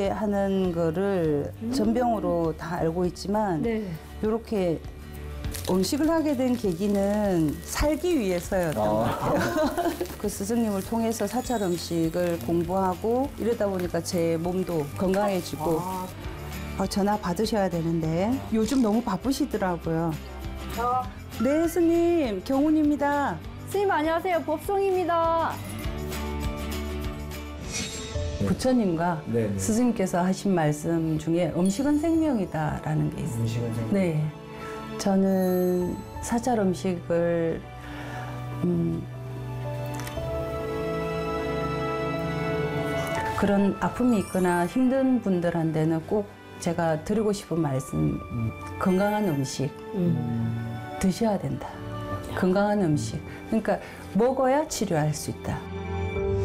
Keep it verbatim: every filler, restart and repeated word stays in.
하는 거를 음. 전병으로 다 알고 있지만 네. 이렇게 음식을 하게 된 계기는 살기 위해서였던 것 같아요. 그 스승님을 통해서 사찰 음식을 공부하고 이러다 보니까 제 몸도 건강해지고 아. 어, 전화 받으셔야 되는데 요즘 너무 바쁘시더라고요. 아. 네, 스님 경훈입니다. 스님 안녕하세요. 법송입니다. 부처님과 네, 네. 스승님께서 하신 말씀 중에 음식은 생명이다라는 게 있어요. 음식은 생명. 네, 저는 사찰 음식을 음, 그런 아픔이 있거나 힘든 분들한테는 꼭 제가 드리고 싶은 말씀, 음. 건강한 음식 음. 드셔야 된다. 건강한 음식. 그러니까 먹어야 치료할 수 있다.